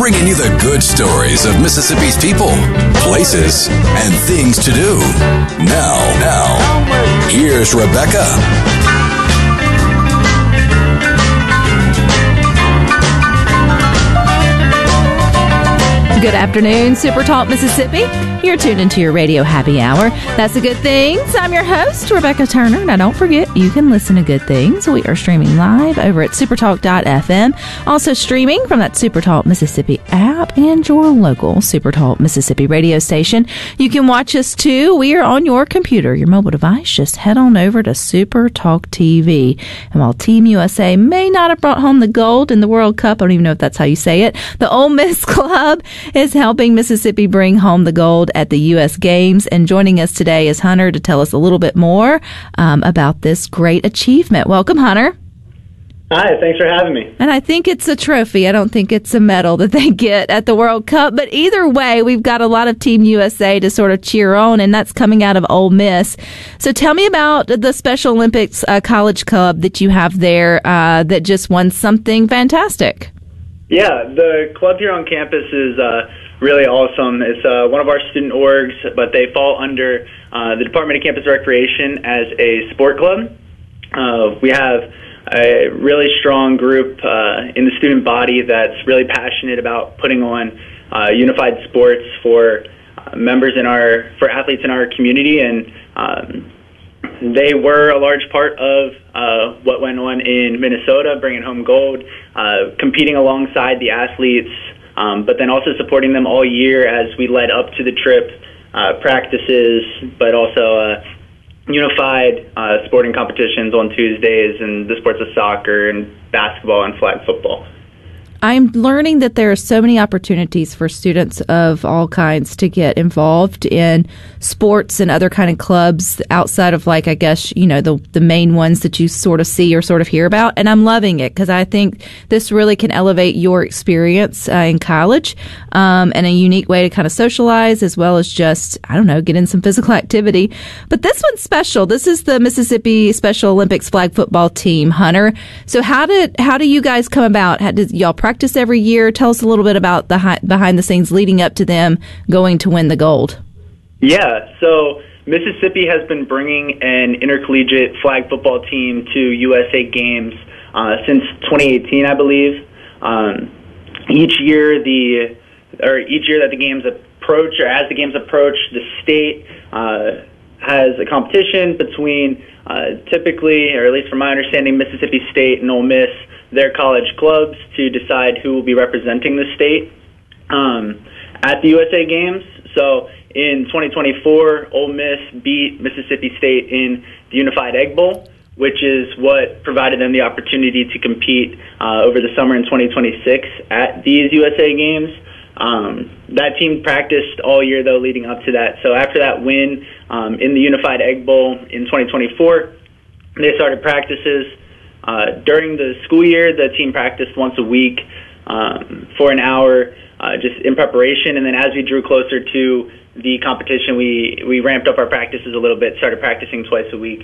bringing you the good stories of Mississippi's people, places, and things to do. Now, here's Rebecca. Good afternoon, Super Talk Mississippi. You're tuned into your radio happy hour. That's a Good Things. I'm your host, Rebecca Turner. Now, don't forget, you can listen to Good Things. We are streaming live over at supertalk.fm. Also streaming from that Supertalk Mississippi app and your local Supertalk Mississippi radio station. You can watch us, too. We are on your computer, your mobile device. Just head on over to Supertalk TV. And while Team USA may not have brought home the gold in the World Cup, I don't even know if that's how you say it, the Ole Miss Club is helping Mississippi bring home the gold at the U.S. Games. And joining us today is Hunter to tell us a little bit more about this great achievement. Welcome, Hunter. Hi, thanks for having me. And I think it's a trophy. I don't think it's a medal that they get at the World Cup. But either way, we've got a lot of Team USA to sort of cheer on, and that's coming out of Ole Miss. So tell me about the Special Olympics College Club that you have there that just won something fantastic. Yeah, the club here on campus is really awesome. It's one of our student orgs, but they fall under the Department of Campus Recreation as a sport club. We have a really strong group in the student body that's really passionate about putting on unified sports for for athletes in our community, and they were a large part of what went on in Minnesota, bringing home gold, competing alongside the athletes, but then also supporting them all year as we led up to the trip, practices, but also unified sporting competitions on Tuesdays, and the sports of soccer and basketball and flag football. I'm learning that there are so many opportunities for students of all kinds to get involved in sports and other kind of clubs outside of, like, I guess, you know, the main ones that you sort of see or sort of hear about. And I'm loving it because I think this really can elevate your experience in college and a unique way to kind of socialize as well as just, I don't know, get in some physical activity. But this one's special. This is the Mississippi Special Olympics flag football team, Hunter. So how do you guys come about? Did y'all practice every year? Tell us a little bit about the behind the scenes leading up to them going to win the gold. Yeah, so Mississippi has been bringing an intercollegiate flag football team to USA Games since 2018, I believe. Each year that the games approach, or as the games approach, the state has a competition between typically, or at least from my understanding, Mississippi State and Ole Miss, their college clubs, to decide who will be representing the state at the USA Games. So in 2024, Ole Miss beat Mississippi State in the Unified Egg Bowl, which is what provided them the opportunity to compete over the summer in 2026 at these USA Games. That team practiced all year, though, leading up to that. So after that win in the Unified Egg Bowl in 2024, they started practices. During the school year, the team practiced once a week for an hour just in preparation. And then as we drew closer to the competition, we ramped up our practices a little bit, started practicing twice a week,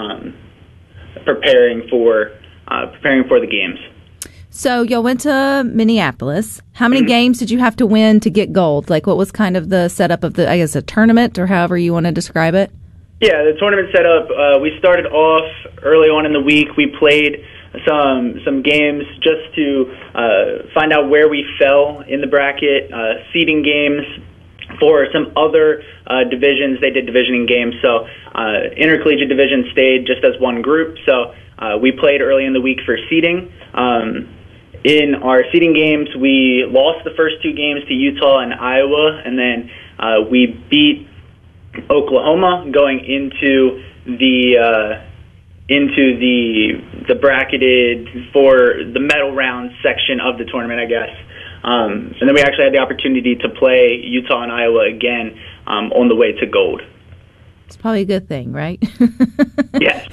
preparing for the games. So y'all went to Minneapolis. How many games did you have to win to get gold? Like, what was kind of the setup of a tournament, or however you want to describe it? Yeah, the tournament setup, we started off early on in the week. We played some games just to find out where we fell in the bracket, seeding games for some other divisions. They did divisioning games, so intercollegiate division stayed just as one group. So we played early in the week for seeding. In our seeding games, we lost the first two games to Utah and Iowa, and then we beat Oklahoma going into the bracketed for the medal round section of the tournament, I guess. And then we actually had the opportunity to play Utah and Iowa again on the way to gold. It's probably a good thing, right? Yes.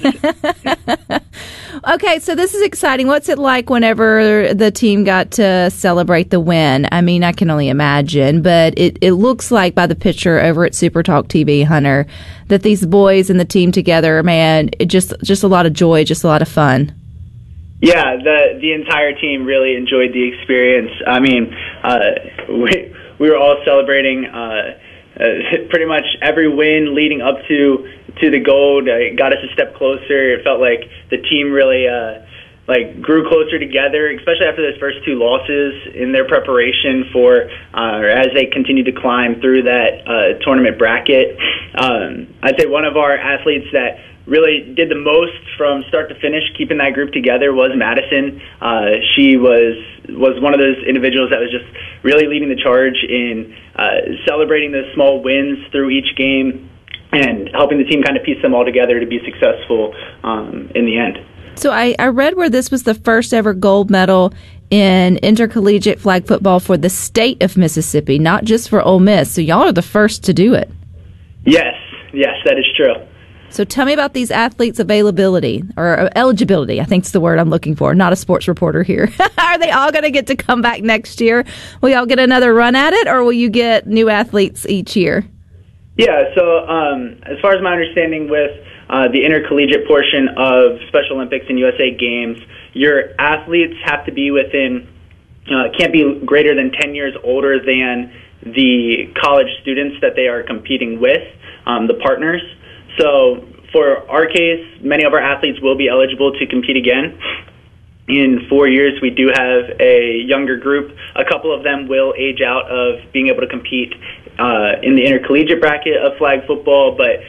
Okay, so this is exciting. What's it like whenever the team got to celebrate the win? I mean, I can only imagine, but it looks like by the picture over at Super Talk TV, Hunter, that these boys and the team together, man, just a lot of joy, just a lot of fun. Yeah, the entire team really enjoyed the experience. I mean, we were all celebrating pretty much every win leading up to the gold. It got us a step closer. It felt like the team really grew closer together, especially after those first two losses in their preparation for as they continued to climb through that tournament bracket. I'd say one of our athletes that really did the most from start to finish, keeping that group together, was Madison. She was one of those individuals that was just really leading the charge in celebrating those small wins through each game and helping the team kind of piece them all together to be successful in the end. So I read where this was the first ever gold medal in intercollegiate flag football for the state of Mississippi, not just for Ole Miss. So y'all are the first to do it. Yes, that is true. So tell me about these athletes' availability or eligibility. I think it's the word I'm looking for. Not a sports reporter here. Are they all going to get to come back next year? Will y'all get another run at it, or will you get new athletes each year? Yeah, so as far as my understanding with the intercollegiate portion of Special Olympics and USA Games, your athletes have to be can't be greater than 10 years older than the college students that they are competing with, the partners. So for our case, many of our athletes will be eligible to compete again. In 4 years, we do have a younger group. A couple of them will age out of being able to compete in the intercollegiate bracket of flag football, but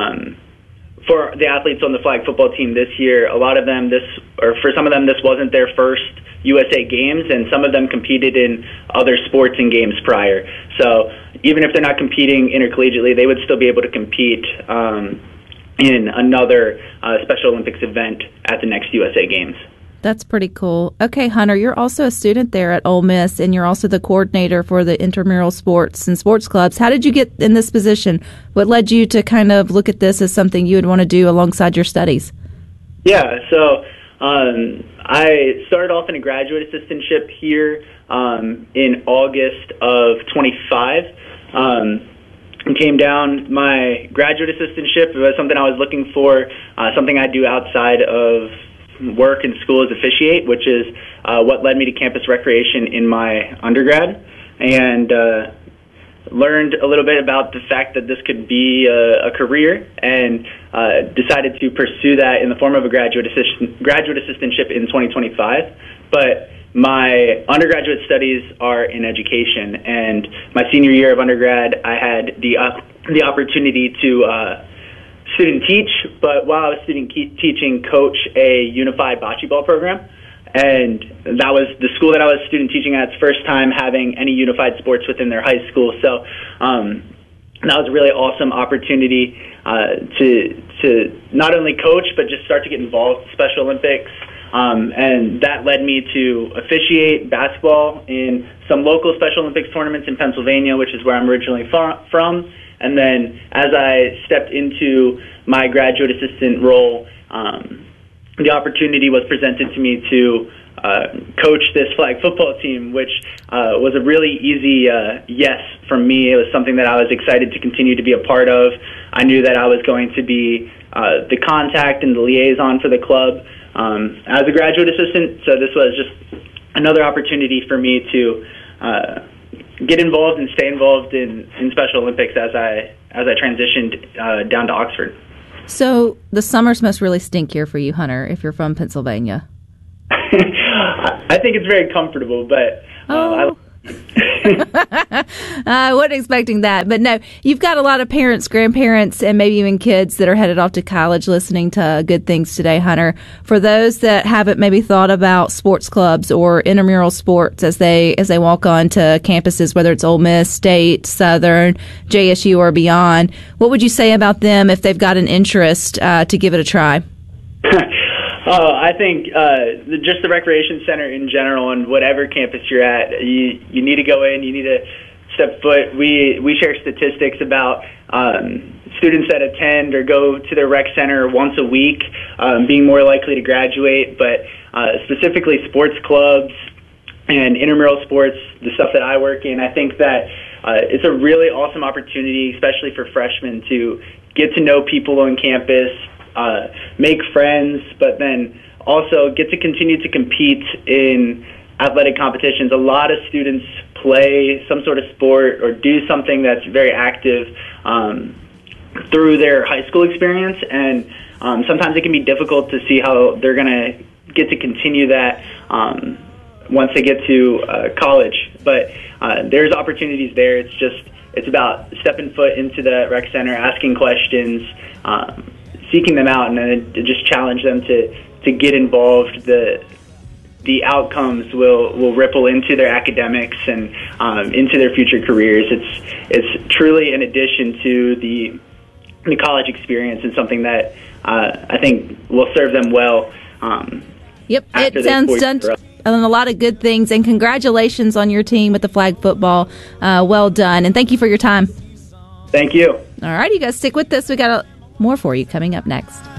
for the athletes on the flag football team this year, for some of them, this wasn't their first USA Games, and some of them competed in other sports and games prior. So even if they're not competing intercollegiately, they would still be able to compete in another Special Olympics event at the next USA Games. That's pretty cool. Okay, Hunter, you're also a student there at Ole Miss, and you're also the coordinator for the intramural sports and sports clubs. How did you get in this position? What led you to kind of look at this as something you would want to do alongside your studies? Yeah, so I started off in a graduate assistantship here in August of 25. Came down my graduate assistantship. It was something I was looking for, something I do outside of work and school is officiate, which is what led me to campus recreation in my undergrad, and learned a little bit about the fact that this could be a career, and decided to pursue that in the form of a graduate assistantship in 2025. But my undergraduate studies are in education, and my senior year of undergrad, I had the opportunity to student teach, but while I was student teaching, coach a unified bocce ball program. And that was the school that I was student teaching at, its first time having any unified sports within their high school. So that was a really awesome opportunity to not only coach, but just start to get involved in Special Olympics. And that led me to officiate basketball in some local Special Olympics tournaments in Pennsylvania, which is where I'm originally from. And then as I stepped into my graduate assistant role, the opportunity was presented to me to coach this flag football team, which was a really easy yes from me. It was something that I was excited to continue to be a part of. I knew that I was going to be the contact and the liaison for the club as a graduate assistant, so this was just another opportunity for me to get involved and stay involved in Special Olympics as I transitioned down to Oxford. So the summers must really stink here for you, Hunter, if you're from Pennsylvania. I think it's very comfortable, but I wasn't expecting that. But no, you've got a lot of parents, grandparents, and maybe even kids that are headed off to college listening to Good Things Today, Hunter. For those that haven't maybe thought about sports clubs or intramural sports as they walk on to campuses, whether it's Ole Miss, State, Southern, JSU, or beyond, what would you say about them if they've got an interest to give it a try? I think just the recreation center in general, and whatever campus you're at, you need to go in. You need to step foot. We share statistics about students that attend or go to their rec center once a week being more likely to graduate. But specifically sports clubs and intramural sports, the stuff that I work in, I think that it's a really awesome opportunity, especially for freshmen, to get to know people on campus, make friends, but then also get to continue to compete in athletic competitions. A lot of students play some sort of sport or do something that's very active through their high school experience, and sometimes it can be difficult to see how they're going to get to continue that once they get to college. But there's opportunities there. It's about stepping foot into the rec center, asking questions, seeking them out, and then just challenge them to get involved. The outcomes will ripple into their academics and into their future careers. It's truly an addition to the college experience and something that I think will serve them well. Yep, it sounds done on a lot of good things, and congratulations on your team with the flag football. Well done, and thank you for your time. Thank you. All right, you guys stick with this. We got more for you coming up next.